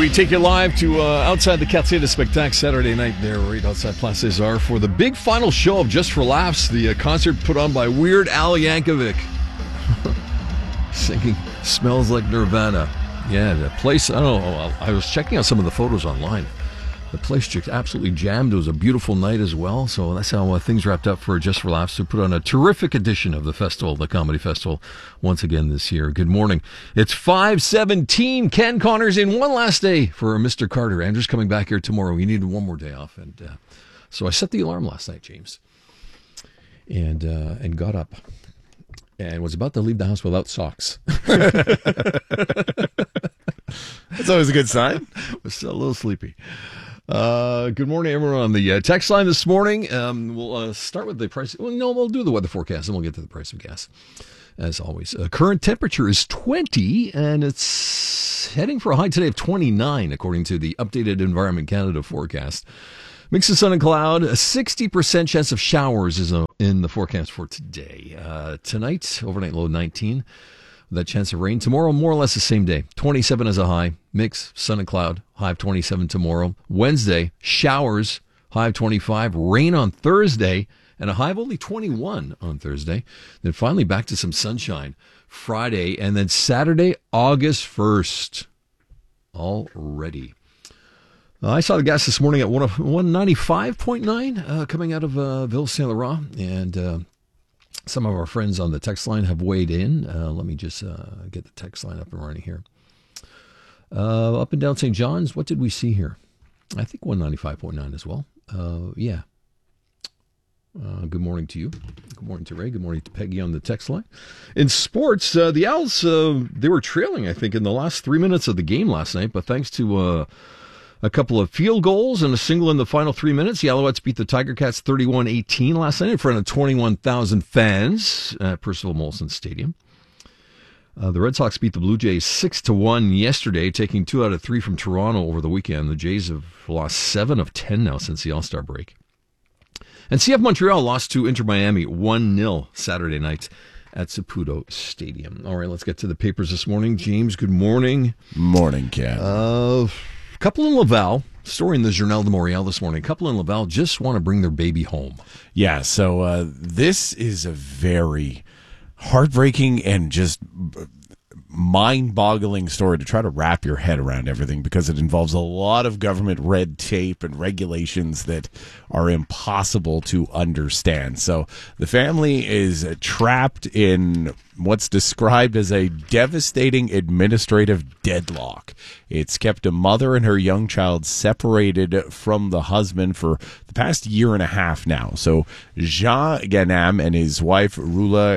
We take you live to outside the Calzada Spectacle Saturday night there, right outside Place Cesar, for the big final show of Just for Laughs, the concert put on by Weird Al Yankovic. Singing Smells Like Nirvana. Yeah, the place, I don't know, I was checking out some of the photos online. The place just absolutely jammed. It was a beautiful night as well. So that's how things wrapped up for Just for Laughs. We put on a terrific edition of the festival, the Comedy Festival, once again this year. Good morning. It's 5:17. Ken Connors in one last day for Mr. Carter. Andrew's coming back here tomorrow. He needed one more day off. And so I set the alarm last night, James, and got up and was about to leave the house without socks. That's always a good sign. Was still a little sleepy. Good morning, everyone on the text line this morning. We'll start with the price. Well, no, we'll do the weather forecast, and we'll get to the price of gas, as always. Current temperature is 20, and it's heading for a high today of 29, according to the updated Environment Canada forecast. Mix of sun and cloud. A 60% chance of showers is in the forecast for today. Tonight, overnight low 19. That chance of rain. Tomorrow, more or less the same day. 27 as a high. Mix, sun and cloud. High of 27 tomorrow. Wednesday, showers. High of 25. Rain on Thursday. And a high of only 21 on Thursday. Then finally back to some sunshine. Friday. And then Saturday, August 1st. Already. I saw the gas this morning at 195.9 coming out of Ville Saint Laurent. And some of our friends on the text line have weighed in. Let me just get the text line up and running here. Up and down St. John's, what did we see here? I think 195.9 as well. Yeah. Good morning to you. Good morning to Ray. Good morning to Peggy on the text line. In sports, the Owls, they were trailing, I think, in the last 3 minutes of the game last night, but thanks to a couple of field goals and a single in the final 3 minutes, the Alouettes beat the Tiger Cats 31-18 last night in front of 21,000 fans at Percival Molson Stadium. The Red Sox beat the Blue Jays 6-1 yesterday, taking 2 out of 3 from Toronto over the weekend. The Jays have lost 7 of 10 now since the All-Star break. And CF Montreal lost to Inter Miami 1-0 Saturday night at Saputo Stadium. All right, let's get to the papers this morning. James, good morning. Morning, Ken. Couple in Laval, story in the Journal de Montréal this morning. Couple in Laval just want to bring their baby home. Yeah, so this is a very heartbreaking and just mind-boggling story to try to wrap your head around everything, because it involves a lot of government red tape and regulations that are impossible to understand. So the family is trapped in what's described as a devastating administrative deadlock. It's kept a mother and her young child separated from the husband for the past year and a half now. So Jean Ganam and his wife Rula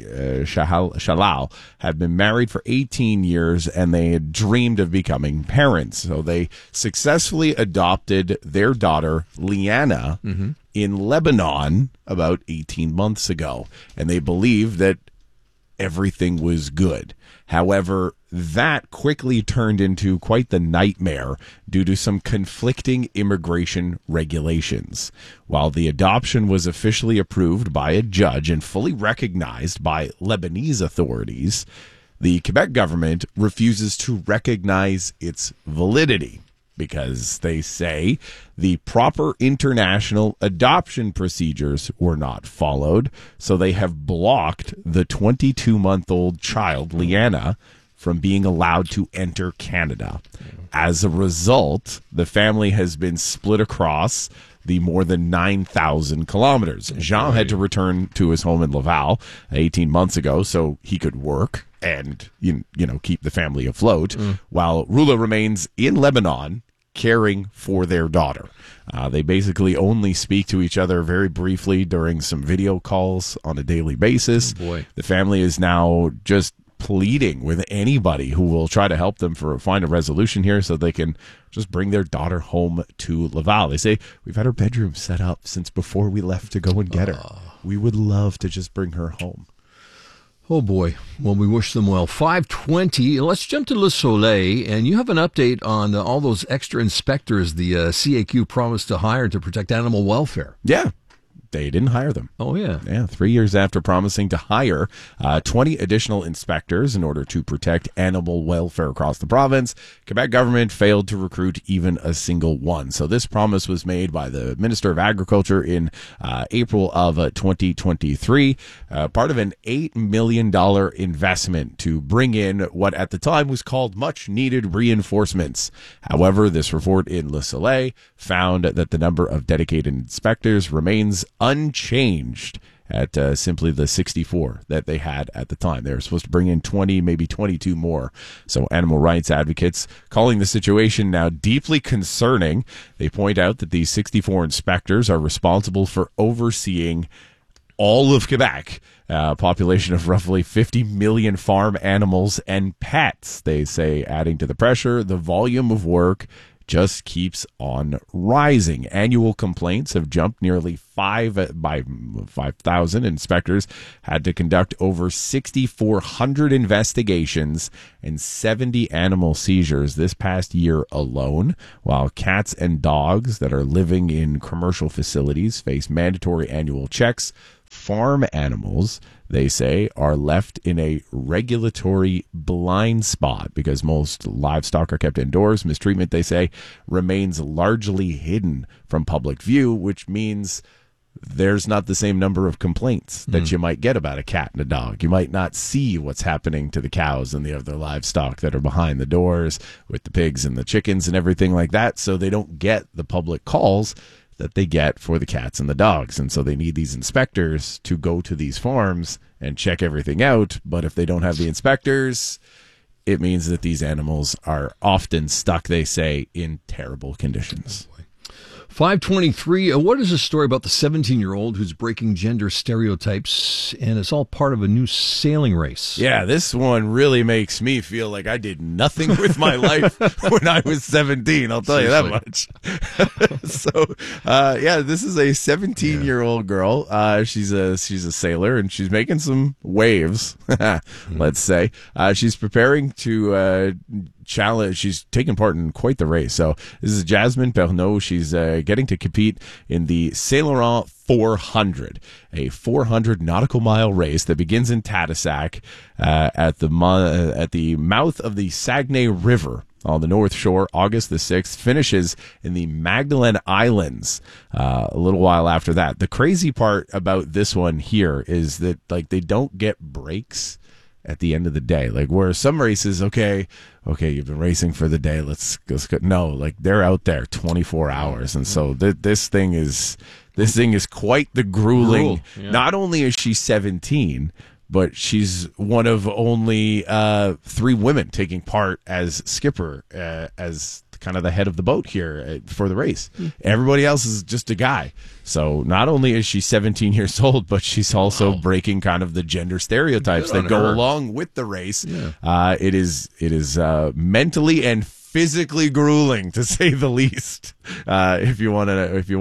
Shalal have been married for 18 years, and they had dreamed of becoming parents. So they successfully adopted their daughter, Liana, in Lebanon about 18 months ago. And they believed that everything was good. However, that quickly turned into quite the nightmare due to some conflicting immigration regulations. While the adoption was officially approved by a judge and fully recognized by Lebanese authorities, the Quebec government refuses to recognize its validity because they say the proper international adoption procedures were not followed, so they have blocked the 22-month-old child, Liana, from being allowed to enter Canada. As a result, the family has been split across the more than 9,000 kilometers. Jean had to return to his home in Laval 18 months ago so he could work and you know keep the family afloat, while Rula remains in Lebanon caring for their daughter. They basically only speak to each other very briefly during some video calls on a daily basis. Oh boy. The family is now just pleading with anybody who will try to help them find a resolution here so they can just bring their daughter home to Laval. They say, we've had her bedroom set up since before we left to go and get her. We would love to just bring her home. Oh, boy. Well, we wish them well. 5:20. Let's jump to Le Soleil, and you have an update on all those extra inspectors the CAQ promised to hire to protect animal welfare. Yeah. They didn't hire them. Oh, yeah. Yeah, 3 years after promising to hire 20 additional inspectors in order to protect animal welfare across the province, Quebec government failed to recruit even a single one. So this promise was made by the Minister of Agriculture in April of 2023, part of an $8 million investment to bring in what at the time was called much-needed reinforcements. However, this report in Le Soleil found that the number of dedicated inspectors remains unchanged at simply the 64 that they had at the time. They were supposed to bring in 20, maybe 22 more. So animal rights advocates calling the situation now deeply concerning. They point out that these 64 inspectors are responsible for overseeing all of Quebec, a population of roughly 50 million farm animals and pets. They say, adding to the pressure, the volume of work just keeps on rising. Annual complaints have jumped nearly 5,000. Inspectors had to conduct over 6,400 investigations and 70 animal seizures this past year alone, while cats and dogs that are living in commercial facilities face mandatory annual checks. Farm animals, they say, are left in a regulatory blind spot because most livestock are kept indoors. Mistreatment, they say, remains largely hidden from public view, which means there's not the same number of complaints that you might get about a cat and a dog. You might not see what's happening to the cows and the other livestock that are behind the doors with the pigs and the chickens and everything like that, so they don't get the public calls that they get for the cats and the dogs. And so they need these inspectors to go to these farms and check everything out. But if they don't have the inspectors, it means that these animals are often stuck, they say, in terrible conditions. 523, what is the story about the 17-year-old who's breaking gender stereotypes, and it's all part of a new sailing race? Yeah, this one really makes me feel like I did nothing with my life when I was 17, I'll tell you that much. So, this is a 17-year-old girl. She's a sailor, and she's making some waves, let's say. She's preparing to challenge. She's taking part in quite the race. So this is Jasmine Pernot. She's getting to compete in the Saint Laurent 400, a 400 nautical mile race that begins in Tadoussac at the mouth of the Saguenay River on the North Shore, August the 6th, finishes in the Magdalen Islands a little while after that. The crazy part about this one here is that they don't get breaks at the end of the day. Like where some races, okay, you've been racing for the day, let's go. No, they're out there 24 hours. And so this thing is quite the grueling. Yeah. Not only is she 17, but she's one of only 3 women taking part as skipper, as kind of the head of the boat here for the race. Everybody else is just a guy. So not only is she 17 years old, but she's also breaking kind of the gender stereotypes that go along with the race. Yeah. It is mentally and physically grueling, to say the least. If you want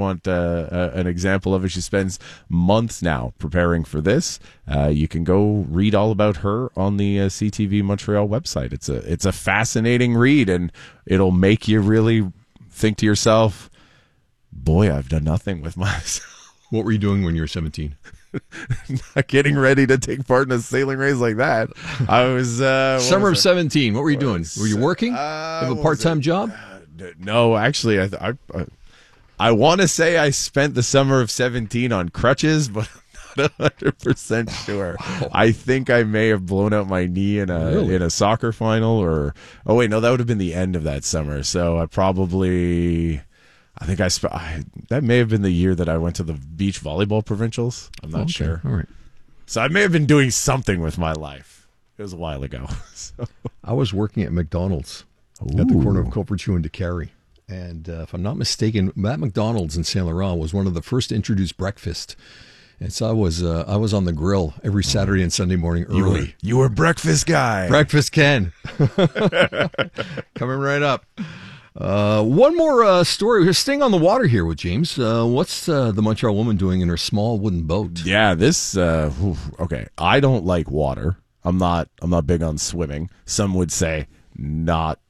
an example of it, she spends months now preparing for this. You can go read all about her on the CTV Montreal website. It's a fascinating read, and it'll make you really think to yourself, boy, I've done nothing with myself. What were you doing when you were 17? Not getting ready to take part in a sailing race like that. I was summer of 17. What were you doing? Were you working? You have a part-time job? No, actually, I want to say I spent the summer of 17 on crutches, but I'm not 100% sure. Wow. I think I may have blown out my knee in a soccer final, or that would have been the end of that summer. So I think that may have been the year that I went to the beach volleyball provincials. I'm not sure. All right. So I may have been doing something with my life. It was a while ago. So. I was working at McDonald's at the corner of Coperchew and DeCarry. And if I'm not mistaken, that McDonald's in Saint Laurent was one of the first to introduce breakfast. And so I was on the grill every Saturday and Sunday morning early. You were breakfast guy. Breakfast Ken. Coming right up. One more story. We're staying on the water here with James. What's the Montreal woman doing in her small wooden boat? Yeah, this. Okay, I don't like water. I'm not big on swimming. Some would say not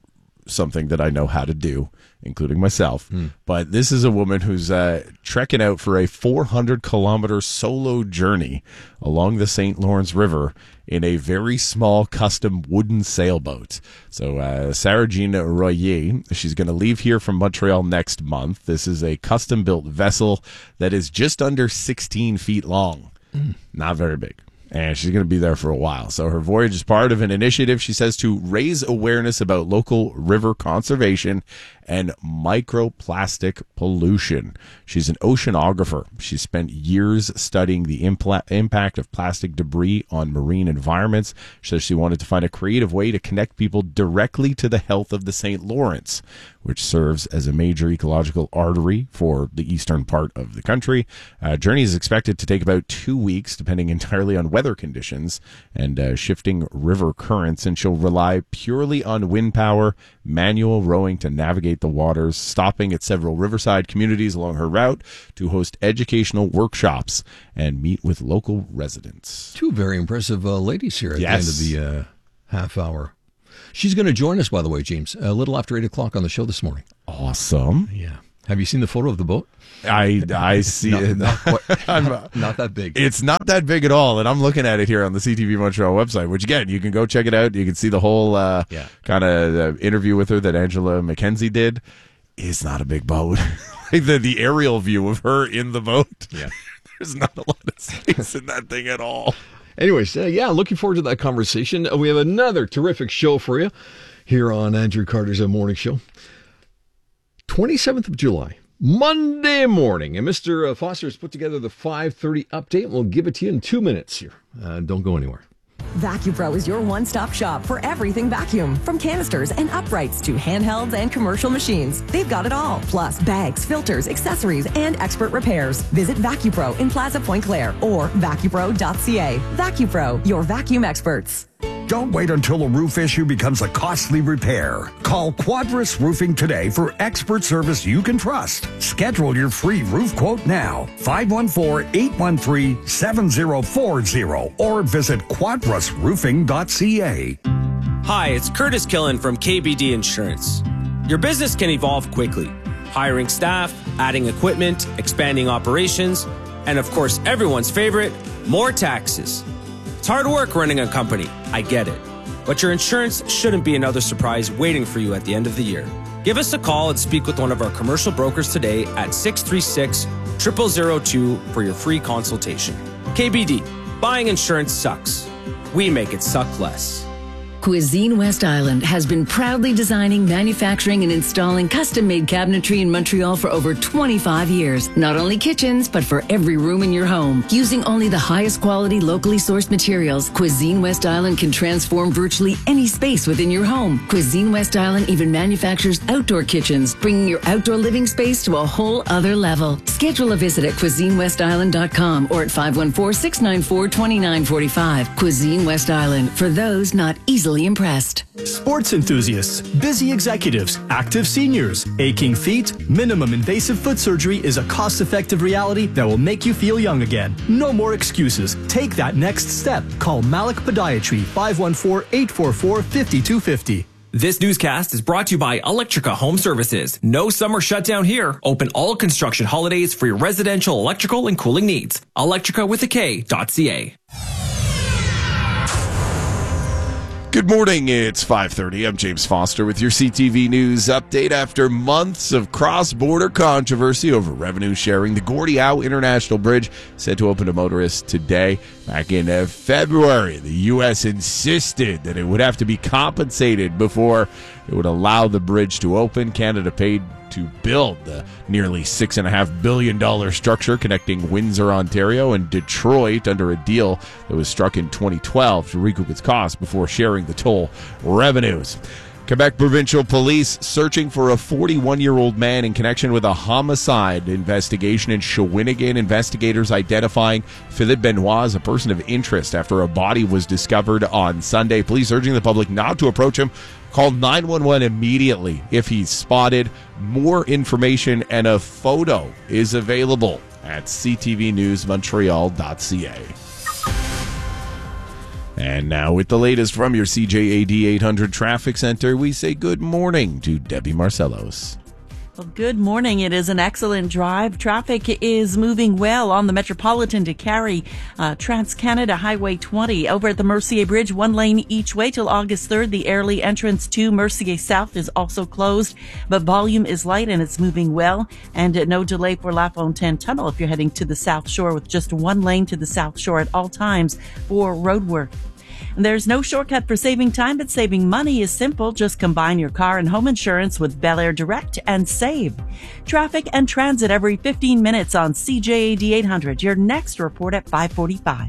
something that I know how to do, including myself. But this is a woman who's trekking out for a 400-kilometer solo journey along the St. Lawrence River in a very small custom wooden sailboat. So Sarah Jean Royer, she's going to leave here from Montreal next month. This is a custom-built vessel that is just under 16 feet long. Not very big. And she's going to be there for a while. So her voyage is part of an initiative, she says, to raise awareness about local river conservation and microplastic pollution. She's an oceanographer. She spent years studying the impact of plastic debris on marine environments. She says she wanted to find a creative way to connect people directly to the health of the St. Lawrence, which serves as a major ecological artery for the eastern part of the country. Journey is expected to take about 2 weeks, depending entirely on weather conditions and shifting river currents, and she'll rely purely on wind power, manual rowing to navigate the waters, stopping at several riverside communities along her route to host educational workshops and meet with local residents. Two very impressive ladies here at the end of the half hour. She's going to join us, by the way, James, a little after 8 o'clock on the show this morning. Awesome. Yeah. Have you seen the photo of the boat? I see it. Not that big. It's not that big at all, and I'm looking at it here on the CTV Montreal website, which, again, you can go check it out. You can see the whole kind of interview with her that Angela McKenzie did. It's not a big boat. Like the aerial view of her in the boat, there's not a lot of space in that thing at all. Anyways, looking forward to that conversation. We have another terrific show for you here on Andrew Carter's Morning Show. 27th of July, Monday morning. And Mr. Foster has put together the 5:30 update. We'll give it to you in 2 minutes here. Don't go anywhere. VacuPro is your one-stop shop for everything vacuum. From canisters and uprights to handhelds and commercial machines. They've got it all. Plus bags, filters, accessories, and expert repairs. Visit VacuPro in Plaza Point Claire or vacupro.ca. VacuPro, your vacuum experts. Don't wait until a roof issue becomes a costly repair. Call Quadris Roofing today for expert service you can trust. Schedule your free roof quote now. 514-813-7040 or visit quadrisroofing.ca. Hi, it's Curtis Killen from KBD Insurance. Your business can evolve quickly. Hiring staff, adding equipment, expanding operations, and of course, everyone's favorite, more taxes. It's hard work running a company, I get it. But your insurance shouldn't be another surprise waiting for you at the end of the year. Give us a call and speak with one of our commercial brokers today at 636-0002 for your free consultation. KBD, buying insurance sucks. We make it suck less. Cuisine West Island has been proudly designing, manufacturing, and installing custom-made cabinetry in Montreal for over 25 years. Not only kitchens, but for every room in your home. Using only the highest quality, locally sourced materials, Cuisine West Island can transform virtually any space within your home. Cuisine West Island even manufactures outdoor kitchens, bringing your outdoor living space to a whole other level. Schedule a visit at CuisineWestIsland.com or at 514-694-2945. Cuisine West Island, for those not easily impressed. Sports enthusiasts, busy executives, active seniors, aching feet, minimum invasive foot surgery is a cost-effective reality that will make you feel young again. No more excuses. Take that next step. Call Malik Podiatry, 514-844-5250. This newscast is brought to you by Electrica Home Services. No summer shutdown here. Open all construction holidays for your residential electrical and cooling needs. Electrica.ca. Good morning, it's 5:30. I'm James Foster with your CTV News update. After months of cross-border controversy over revenue sharing, the Gordie Howe International Bridge set to open to motorists today. Back in February, the U.S. insisted that it would have to be compensated before it would allow the bridge to open. Canada paid to build the nearly $6.5 billion structure connecting Windsor, Ontario and Detroit under a deal that was struck in 2012 to recoup its costs before sharing the toll revenues. Quebec Provincial Police searching for a 41-year-old man in connection with a homicide investigation in Shawinigan. Investigators identifying Philippe Benoit as a person of interest after a body was discovered on Sunday. Police urging the public not to approach him. Call 911 immediately if he's spotted. More information and a photo is available at ctvnewsmontreal.ca. And now with the latest from your CJAD 800 Traffic Center, we say good morning to Debbie Marcellos. Well, good morning. It is an excellent drive. Traffic is moving well on the Metropolitan to Cary, Trans-Canada Highway 20. Over at the Mercier Bridge, 1 lane each way till August 3rd. The Airlie entrance to Mercier South is also closed, but volume is light and it's moving well. And no delay for La Fontaine Tunnel if you're heading to the South Shore, with just 1 lane to the South Shore at all times for road work. And there's no shortcut for saving time, but saving money is simple. Just combine your car and home insurance with Bel Air Direct and save. Traffic and transit every 15 minutes on CJAD 800. Your next report at 5:45.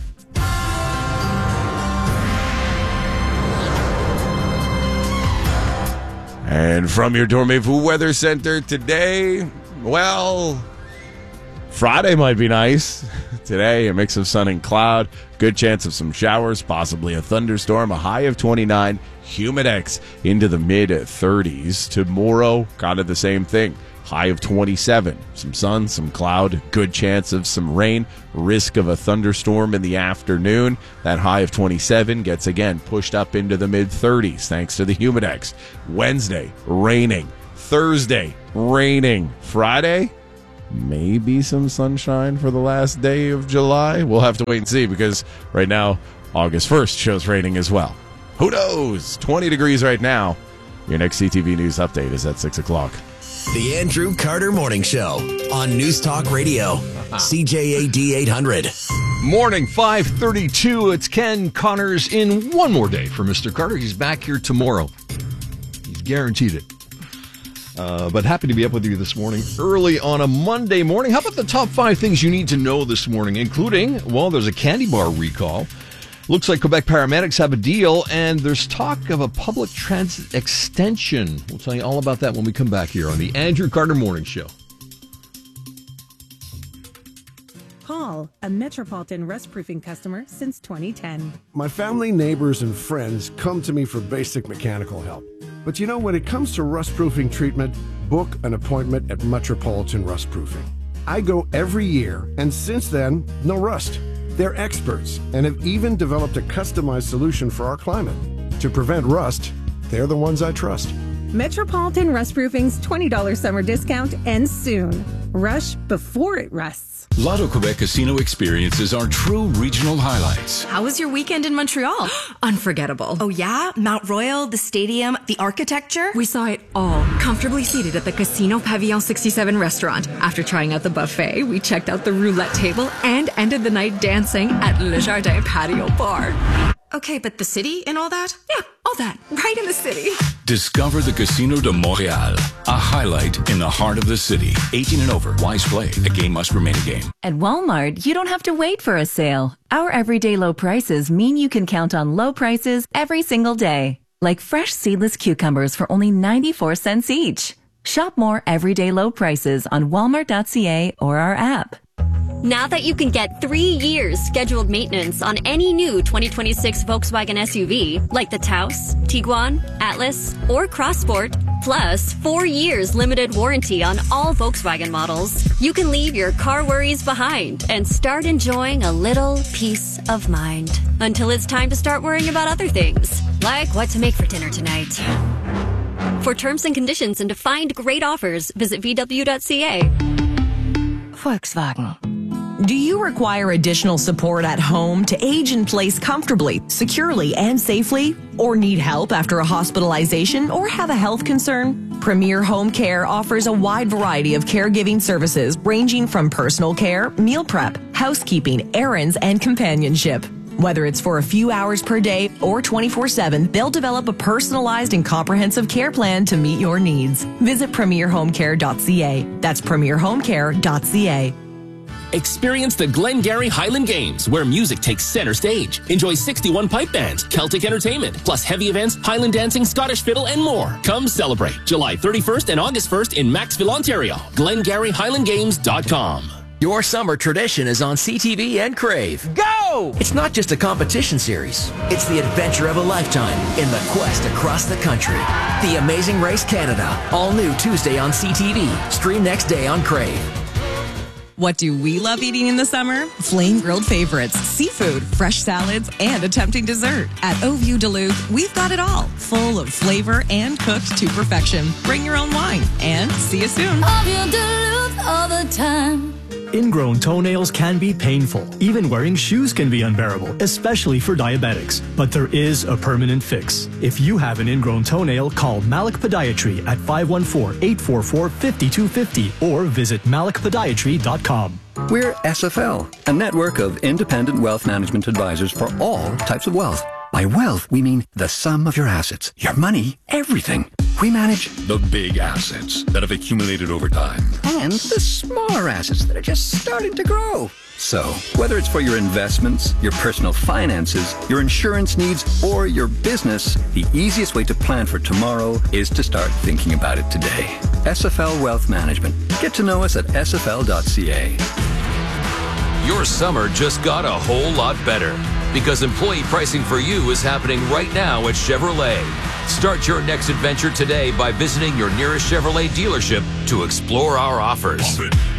And from your Dormez-vous Weather Center today, well, Friday might be nice. Today, a mix of sun and cloud. Good chance of some showers, possibly a thunderstorm. A high of 29. Humidex into the mid-30s. Tomorrow, kind of the same thing. High of 27. Some sun, some cloud. Good chance of some rain. Risk of a thunderstorm in the afternoon. That high of 27 gets again pushed up into the mid-30s thanks to the Humidex. Wednesday, raining. Thursday, raining. Friday, maybe some sunshine for the last day of July. We'll have to wait and see, because right now, August 1st shows raining as well. Who knows? 20 degrees right now. Your next CTV News update is at 6 o'clock. The Andrew Carter Morning Show on News Talk Radio, CJAD 800. Morning, 5:32. It's Ken Connors in one more day for Mr. Carter. He's back here tomorrow. He's guaranteed it. But happy to be up with you this morning, early on a Monday morning. How about the top 5 things you need to know this morning, including, well, there's a candy bar recall. Looks like Quebec paramedics have a deal, and there's talk of a public transit extension. We'll tell you all about that when we come back here on the Andrew Carter Morning Show. Paul, a Metropolitan Rust Proofing customer since 2010. My family, neighbors, and friends come to me for basic mechanical help. But you know, when it comes to rust proofing treatment, book an appointment at Metropolitan Rust Proofing. I go every year, and since then, no rust. They're experts and have even developed a customized solution for our climate. To prevent rust, they're the ones I trust. Metropolitan Rust Proofing's $20 summer discount ends soon. Rush before it rusts. Lotto Quebec casino experiences are true regional highlights. How was your weekend in Montreal? Unforgettable. Oh yeah? Mount Royal, the stadium, the architecture? We saw it all, comfortably seated at the Casino Pavillon 67 restaurant. After trying out the buffet, we checked out the roulette table and ended the night dancing at Le Jardin Patio Bar. Okay, but the city and all that? Yeah, all that. Right in the city. Discover the Casino de Montréal, a highlight in the heart of the city. 18 and over. Wise play. A game must remain a game. At Walmart, you don't have to wait for a sale. Our everyday low prices mean you can count on low prices every single day. Like fresh seedless cucumbers for only 94 cents each. Shop more everyday low prices on walmart.ca or our app. Now that you can get 3 years scheduled maintenance on any new 2026 Volkswagen SUV, like the Taos, Tiguan, Atlas, or Crossport, plus 4 years limited warranty on all Volkswagen models, you can leave your car worries behind and start enjoying a little peace of mind. Until it's time to start worrying about other things, like what to make for dinner tonight. For terms and conditions and to find great offers, visit VW.ca. Volkswagen. Do you require additional support at home to age in place comfortably, securely, and safely? Or need help after a hospitalization or have a health concern? Premier Home Care offers a wide variety of caregiving services ranging from personal care, meal prep, housekeeping, errands, and companionship. Whether it's for a few hours per day or 24/7, they'll develop a personalized and comprehensive care plan to meet your needs. Visit premierhomecare.ca. That's premierhomecare.ca. Experience the Glengarry Highland Games, where music takes center stage. Enjoy 61 pipe bands, Celtic entertainment, plus heavy events, Highland dancing, Scottish fiddle, and more. Come celebrate July 31st and August 1st in Maxville, Ontario. GlengarryHighlandGames.com. Your summer tradition is on CTV and Crave. Go! It's not just a competition series. It's the adventure of a lifetime in the quest across the country. The Amazing Race Canada. All new Tuesday on CTV. Stream next day on Crave. What do we love eating in the summer? Flame grilled favorites, seafood, fresh salads, and a tempting dessert. At Au View Duluth, we've got it all, full of flavor and cooked to perfection. Bring your own wine, and see you soon. Au View Duluth all the time. Ingrown toenails can be painful. Even wearing shoes can be unbearable, especially for diabetics. But there is a permanent fix. If you have an ingrown toenail, call Malik Podiatry at 514-844-5250 or visit malikpodiatry.com. We're SFL, a network of independent wealth management advisors for all types of wealth. By wealth, we mean the sum of your assets, your money, everything. We manage the big assets that have accumulated over time and the smaller assets that are just starting to grow. So, whether it's for your investments, your personal finances, your insurance needs, or your business, the easiest way to plan for tomorrow is to start thinking about it today. SFL Wealth Management. Get to know us at sfl.ca. Your summer just got a whole lot better because employee pricing for you is happening right now at Chevrolet. Start your next adventure today by visiting your nearest Chevrolet dealership to explore our offers.